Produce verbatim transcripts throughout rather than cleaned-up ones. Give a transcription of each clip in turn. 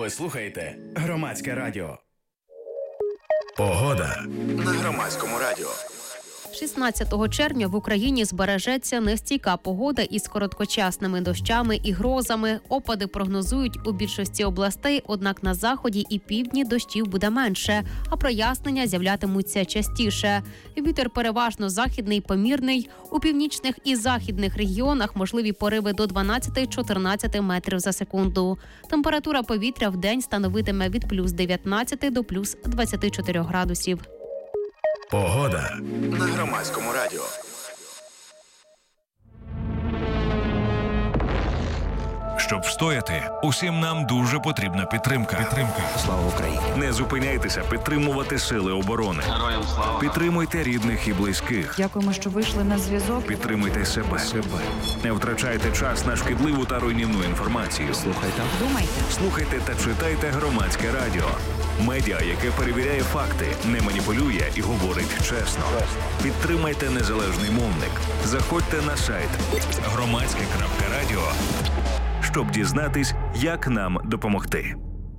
Ви слухаєте Громадське радіо. Погода на Громадському радіо. шістнадцятого червня в Україні збережеться нестійка погода із короткочасними дощами і грозами. Опади прогнозують у більшості областей, однак на заході і півдні дощів буде менше, а прояснення з'являтимуться частіше. Вітер переважно західний, помірний. У північних і західних регіонах можливі пориви до дванадцять-чотирнадцять метрів за секунду. Температура повітря в день становитиме від плюс дев'ятнадцять до плюс двадцять чотири градусів. Погода на Громадському радіо. Щоб встояти, усім нам дуже потрібна підтримка. Підтримка. Слава Україні! Не зупиняйтеся підтримувати сили оборони. Героям слава! Підтримуйте рідних і близьких. Дякуємо, що вийшли на зв'язок. Підтримуйте себе. себе. Не втрачайте час на шкідливу та руйнівну інформацію. Слухайте. Думайте. Слухайте та читайте Громадське радіо. Медіа, яке перевіряє факти, не маніпулює і говорить чесно. Підтримайте незалежний мовник. Заходьте на сайт громадське крапка радіо, щоб дізнатись, як нам допомогти.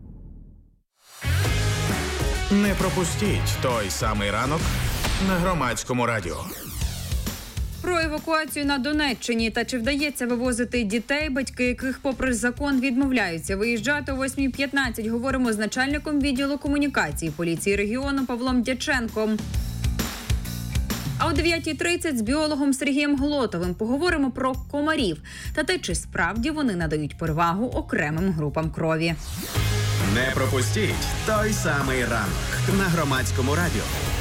Не пропустіть той самий ранок на Громадському радіо. Про евакуацію на Донеччині та чи вдається вивозити дітей, батьки яких попри закон відмовляються виїжджати о восьмій п'ятнадцять. Говоримо з начальником відділу комунікації поліції регіону Павлом Дяченком. А о дев'ятій тридцять з біологом Сергієм Глотовим поговоримо про комарів та те, чи справді вони надають перевагу окремим групам крові. Не пропустіть той самий ранок на Громадському радіо.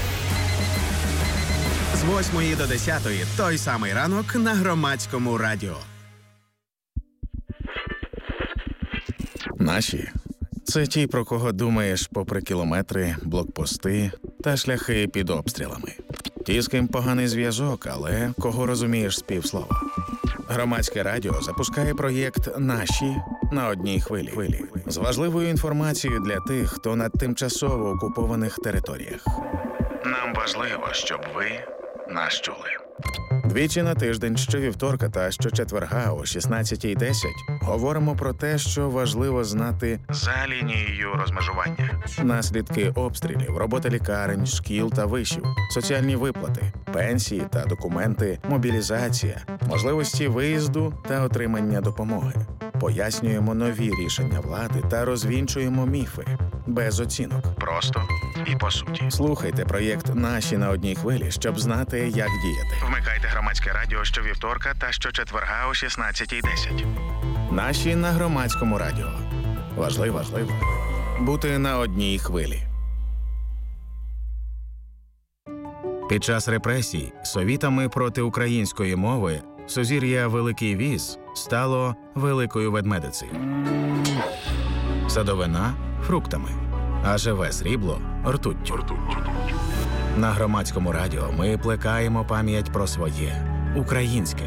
З восьмої до десятої той самий ранок на Громадському радіо. Наші – це ті, про кого думаєш попри кілометри, блокпости та шляхи під обстрілами. Ті, з ким поганий зв'язок, але кого розумієш з півслова. Громадське радіо запускає проєкт «Наші» на одній хвилі. З важливою інформацією для тих, хто на тимчасово окупованих територіях. Нам важливо, щоб ви нас чули. Двічі на тиждень, щовівторка та щочетверга о шістнадцятій десять говоримо про те, що важливо знати за лінією розмежування. Наслідки обстрілів, робота лікарень, шкіл та вишів, соціальні виплати, пенсії та документи, мобілізація, можливості виїзду та отримання допомоги. Пояснюємо нові рішення влади та розвінчуємо міфи. Без оцінок. Просто і по суті. Слухайте проєкт «Наші» на одній хвилі, щоб знати, як діяти. Вмикайте Громадське радіо щовівторка та щочетверга о шістнадцятій десять. «Наші» на Громадському радіо. Важливо, важливо бути на одній хвилі. Під час репресій совітами проти української мови сузір'я Великий Віз стало Великою Ведмедицею. Садовина – фруктами, а живе срібло – ртуттю. На Громадському радіо ми плекаємо пам'ять про своє – українське.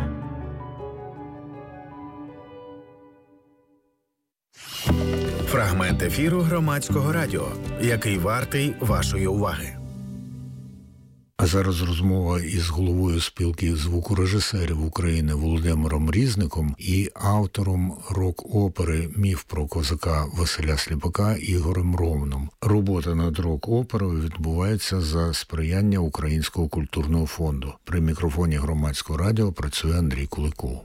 Фрагмент ефіру Громадського радіо, який вартий вашої уваги. А зараз розмова із головою спілки звукорежисерів України Володимиром Різником і автором рок-опери «Міф про козака» Василя Сліпака Ігорем Ровном. Робота над рок-оперою відбувається за сприяння Українського культурного фонду. При мікрофоні Громадського радіо працює Андрій Куликов.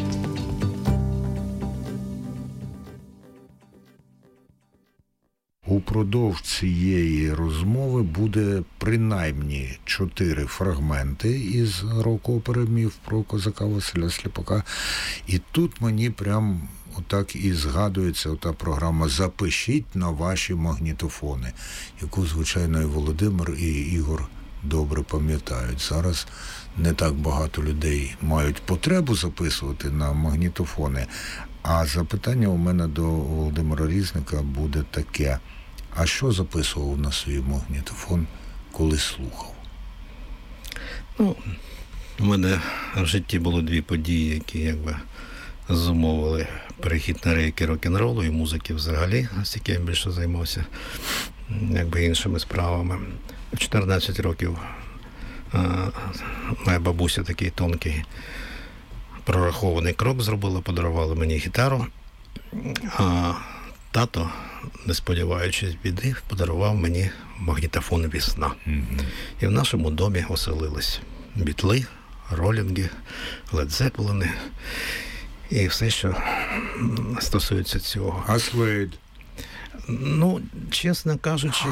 Упродовж цієї розмови буде принаймні чотири фрагменти із рок-опери «Міф про козака» Василя Сліпака. І тут мені прям отак і згадується ота програма «Запишіть на ваші магнітофони», яку, звичайно, і Володимир, і Ігор добре пам'ятають. Зараз не так багато людей мають потребу записувати на магнітофони. А запитання у мене до Володимира Різника буде таке. А що записував на свій магнітофон, коли слухав? Ну, у мене в житті було дві події, які якби зумовили перехід на рейки рок-н-ролу і музики взагалі, настільки я більше займався якби іншими справами. В чотирнадцять років а, моя бабуся такий тонкий прорахований крок зробила, подарувала мені гітару. А тато, не сподіваючись біди, подарував мені магнітофон «Весна». Mm-hmm. І в нашому домі оселились Бітли, Ролінги, Лед Зеппелини і все, що стосується цього. А Слейд? Ну, чесно кажучи,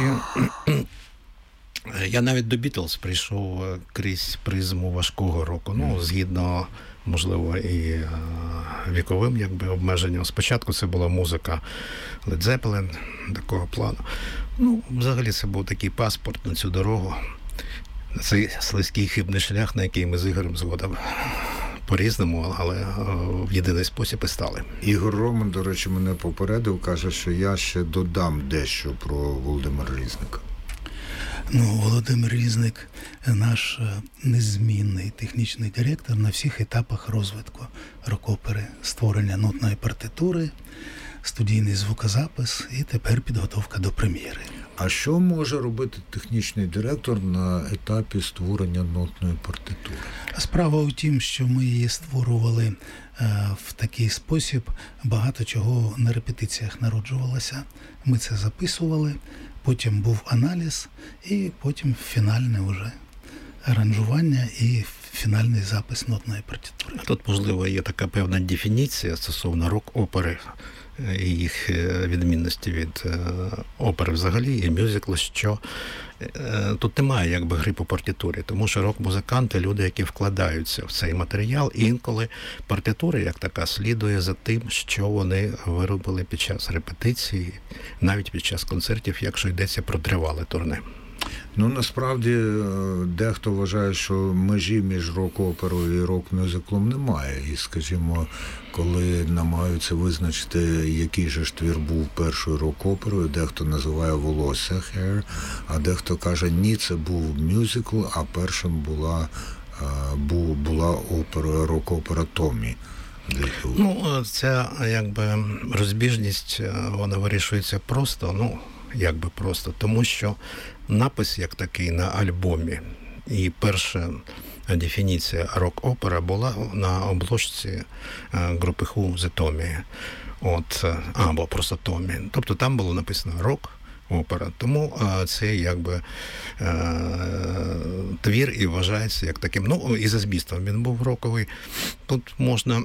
я навіть до Бітлз прийшов крізь призму важкого року. Ну, згідно, можливо, і віковим якби обмеженням. Спочатку це була музика Led Zeppelin, такого плану. Ну, взагалі це був такий паспорт на цю дорогу. Цей слизький хибний шлях, на який ми з Ігорем згодом по-різному, але в єдиний спосіб і стали. Ігор Роман, до речі, мене попередив, каже, що я ще додам дещо про Володимира Різника. Ну, Володимир Різник – наш незмінний технічний директор на всіх етапах розвитку рок-опери, створення нотної партитури, студійний звукозапис і тепер підготовка до прем'єри. А що може робити технічний директор на етапі створення нотної партитури? Справа у тім, що ми її створювали е, в такий спосіб, багато чого на репетиціях народжувалося. Ми це записували, потім був аналіз і потім фінальне вже аранжування і фінальний запис нотної партитури. Тут, можливо, є така певна дефініція стосовно рок-опери і їх відмінності від опери взагалі, і мюзиклу, що тут немає якби гри по партитурі, тому що рок-музиканти – люди, які вкладаються в цей матеріал, і інколи партитура, як така, слідує за тим, що вони виробили під час репетиції, навіть під час концертів, якщо йдеться про тривале турне. Ну, насправді, дехто вважає, що межі між рок-оперою і рок-мюзиклом немає. І, скажімо, коли намагаються визначити, який же ж твір був першою рок-оперою, дехто називає «Волосся» «Hair», а дехто каже, ні, це був мюзикл, а першим була, була опера, рок-опера «Томмі». Ну, ця, якби, розбіжність, вона вирішується просто, ну, якби просто, тому що напис як такий на альбомі і перша дефініція рок-опера була на обложці групи Who The Tommy. От, або просто Tommy. Тобто там було написано рок, опера. Тому це якби твір і вважається як таким. Ну, і за змістом він був роковий. Тут можна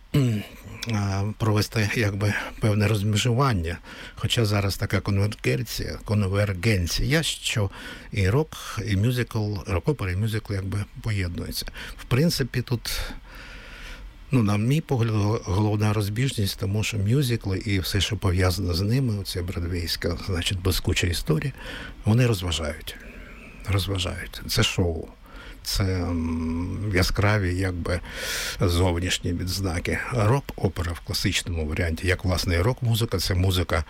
провести якби певне розмежування, хоча зараз така конвергенція, конвергенція, що і рок, і мюзикл, рок-опера, і мюзикл якби поєднуються. В принципі, тут, ну, на мій погляд, головна розбіжність, тому що мюзикли і все, що пов'язано з ними, оця бродвейська, значить, блискуча історія, вони розважають. Розважають. Це шоу. Це яскраві, якби, зовнішні відзнаки. Рок-опера в класичному варіанті, як, власне, і рок-музика, це музика,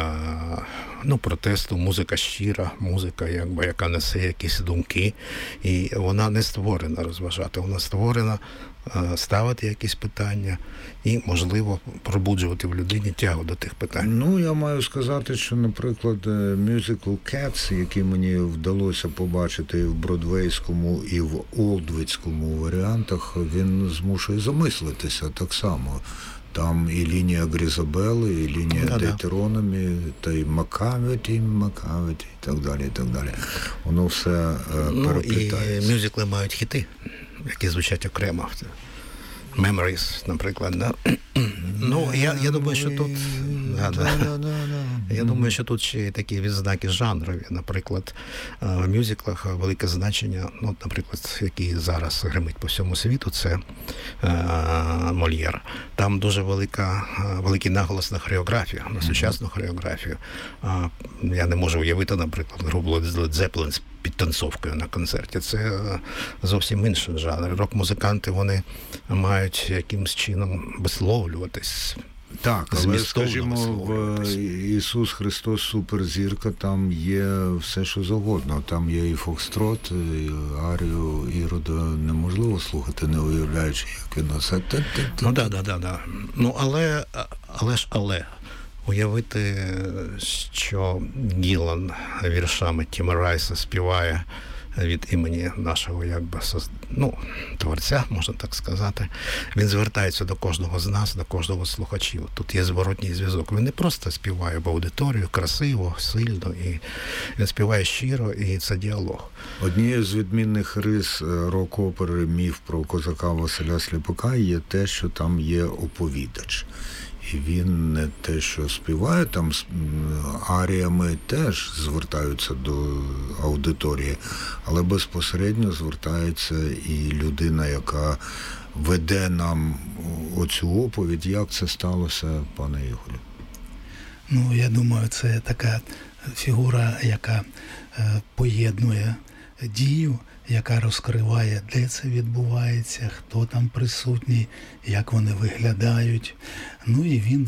ну, протесту, музика щира, музика, якби, яка несе якісь думки. І вона не створена розважати, вона створена ставити якісь питання і, можливо, пробуджувати в людині тягу до тих питань. Ну, я маю сказати, що, наприклад, мюзикл «Cats», який мені вдалося побачити і в бродвейському, і в олдвицькому варіантах, він змушує замислитися так само. Там і лінія Грізабели, і лінія Да-да. Дейтерономі, та й Макаветі, Макаветі, і так далі, і так далі. Воно все е, ну, переплітається. І мюзикли мають хіти, які звучать окремо. Memories, наприклад, да? Ну, я, я думаю, що тут да, да. Я думаю, що тут ще такі відзнаки жанрові. Наприклад, в мюзиклах велике значення, ну, наприклад, який зараз гримить по всьому світу, це Мольєр. Там дуже велика, великий наголос на хореографію, на сучасну хореографію. Я не можу уявити, наприклад, групу Led Zeppelin з підтанцовкою на концерті. Це зовсім інший жанр. Рок-музиканти, вони мають якимось чином висловлюватись. Так, але, скажімо, в Ісус Христос суперзірка, там є все, що завгодно. Там є і фокстрот, і арію Ірода неможливо слухати, не уявляючи, як він оце. Ну, так, так, так. Ну, але, але ж, але, уявити, що Гілан віршами Тіма Райса співає від імені нашого якби, ну, творця, можна так сказати. Він звертається до кожного з нас, до кожного з слухачів. Тут є зворотній зв'язок. Він не просто співає в аудиторію красиво, сильно, і він співає щиро, і це діалог. Однією з відмінних рис рок-опери «Міф про козака Василя Сліпака» є те, що там є оповідач. І він не те, що співає, там аріями теж звертаються до аудиторії, але безпосередньо звертається і людина, яка веде нам оцю оповідь. Як це сталося, пане Ігорю? Ну, я думаю, це така фігура, яка е, поєднує дію, яка розкриває, де це відбувається, хто там присутній, як вони виглядають. Ну і він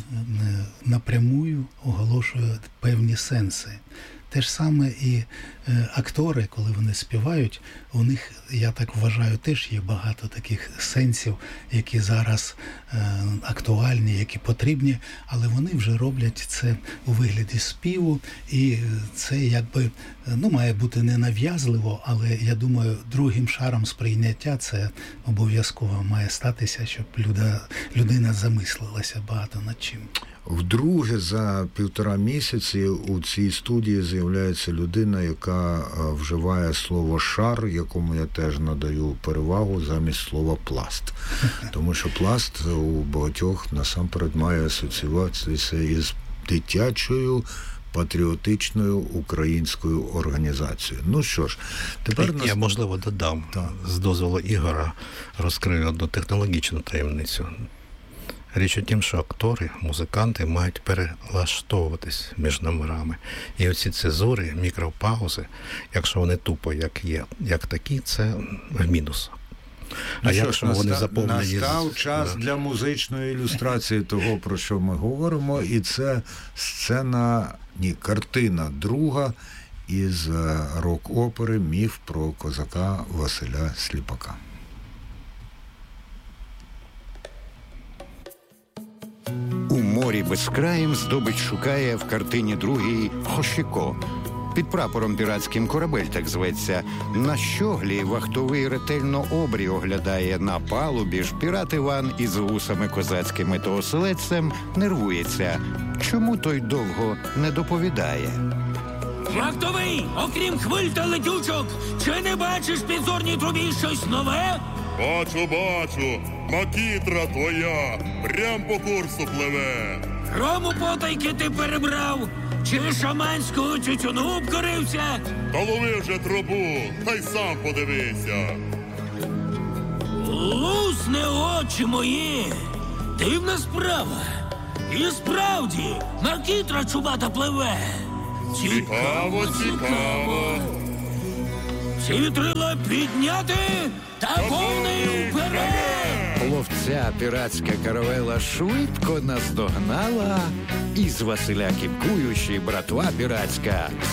напрямую оголошує певні сенси. Те ж саме і е, актори, коли вони співають, у них, я так вважаю, теж є багато таких сенсів, які зараз е, актуальні, які потрібні, але вони вже роблять це у вигляді співу, і це якби, ну, має бути не нав'язливо, але я думаю, другим шаром сприйняття це обов'язково має статися, щоб люда, людина замислилася багато над чим. Вдруге за півтора місяці у цій студії з'являється людина, яка вживає слово «шар», якому я теж надаю перевагу замість слова «пласт». Тому що пласт у багатьох насамперед має асоціюватися із дитячою патріотичною українською організацією. Ну що ж, тепер... Я, нас... можливо, додам. Так. З дозволу Ігора розкрию одну технологічну таємницю. Річ у тім, що актори, музиканти мають перелаштовуватись між номерами. І оці цезури, мікропаузи, якщо вони тупо як є, як такі, це в мінус. А ну, якщо наста... вони заповнені... Настав час да. для музичної ілюстрації того, про що ми говоримо, і це сцена, ні, картина друга із рок-опери «Міф про козака Василя Сліпака». У морі безкраєм здобич шукає в картині другій Хошіко. Під прапором піратським корабель так зветься. На щоглі вахтовий ретельно обрій оглядає. На палубі ж пірат Іван із вусами козацькими та оселедцем нервується. Чому той довго не доповідає? Вахтовий, окрім хвиль та летючок, чи не бачиш під зорній трубі щось нове? Бачу, бачу, макітра твоя прям по курсу пливе. Рому потайки ти перебрав, чи шаманського тютюну обкорився? Та лови вже трубу, та й сам подивися. Лусне, очі мої, дивна справа. І справді, макітра чубата пливе. Цікаво, цікаво. Ці вітрила підняти та повний вперед! Ловця піратська каравела швидко наздогнала, і з Василя кіпкуючи братва піратська